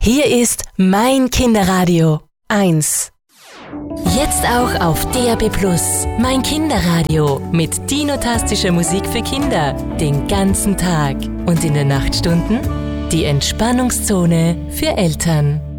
Hier ist mein Kinderradio 1. Jetzt auch auf DAB+. Mein Kinderradio mit dinotastischer Musik für Kinder den ganzen Tag. Und in den Nachtstunden die Entspannungszone für Eltern.